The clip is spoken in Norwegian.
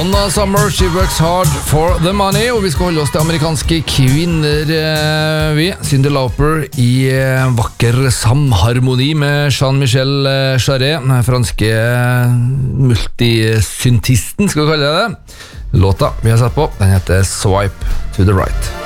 Donna Summer, she works hard for the money. Og vi skal holde oss til amerikanske kvinner, vi. Cyndi Lauper i vakker samharmoni med Jean-Michel Jarre, den franske multisyntisten, skal vi kalle det. Låta vi har sett på, den heter Swipe to the Right.